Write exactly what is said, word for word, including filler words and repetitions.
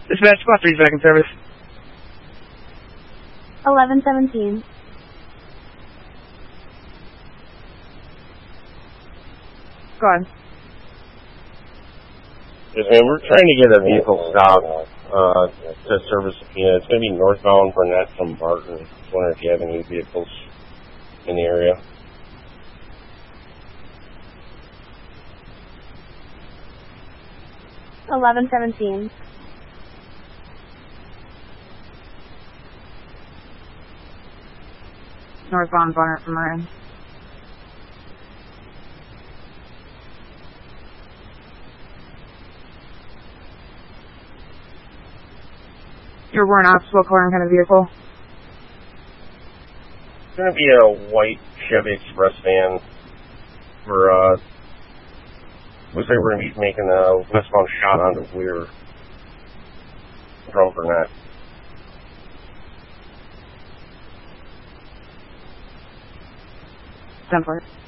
Dispatch, squad three back in service. eleven seventeen. Go on. Yes, ma'am. We're trying to get a vehicle stopped uh, to service subpoena. It's going to be northbound Burnett from Barton. Just wondering if you have any vehicles in the area. eleven seventeen. Northbound Barnett from Marin. You're wearing obstacle car kind of vehicle? It's going to be a white Chevy Express van. For, uh, looks like we're going to be making a westbound shot onto Weir from Burnett. Done for it.